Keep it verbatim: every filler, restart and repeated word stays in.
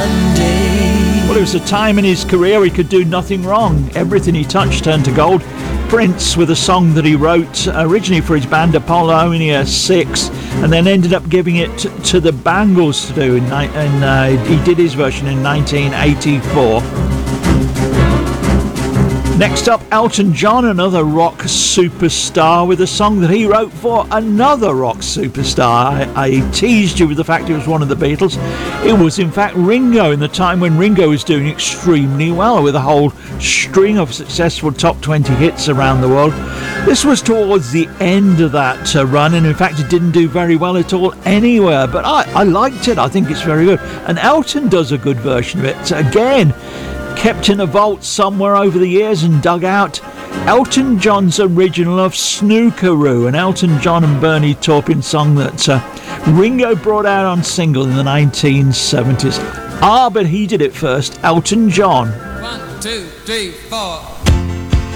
Monday. Well, it was a time in his career he could do nothing wrong. Everything he touched turned to gold. Prince with a song that he wrote originally for his band Apollonia six, and then ended up giving it to, to the Bangles to do, in, and uh, he did his version in nineteen eighty-four. Next up, Elton John, another rock superstar, with a song that he wrote for another rock superstar. I, I teased you with the fact it was one of the Beatles. It was in fact Ringo, in the time when Ringo was doing extremely well with a whole string of successful top twenty hits around the world. This was towards the end of that uh, run, and in fact it didn't do very well at all anywhere, but I, I liked it. I think it's very good, and Elton does a good version of it. Again, kept in a vault somewhere over the years and dug out, Elton John's original of Snookeroo, an Elton John and Bernie Taupin song that uh, Ringo brought out on single in the nineteen seventies. Ah, but he did it first, Elton John. One, two, three, four.